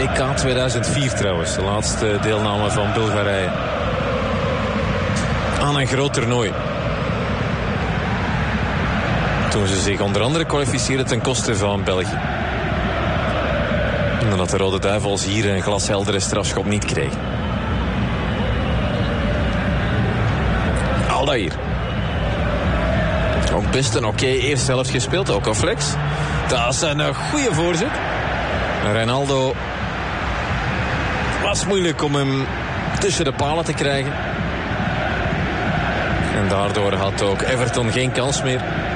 EK 2004 trouwens. De laatste deelname van Bulgarije aan een groot toernooi. Toen ze zich onder andere kwalificeerden ten koste van België. En dat de Rode Duivels hier een glasheldere strafschop niet kregen. Aldair. Ook best een oké eerste helft gespeeld, ook al flex. Dat is een goede voorzet. Ronaldo was moeilijk om hem tussen de palen te krijgen. En daardoor had ook Everton geen kans meer.